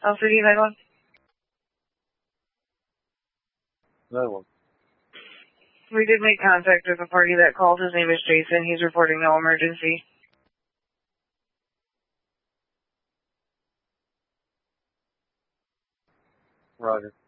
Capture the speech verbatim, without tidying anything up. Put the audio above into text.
Alpha D nine one. nine one. We did make contact with the party that called. His name is Jason. He's reporting no emergency. Roger.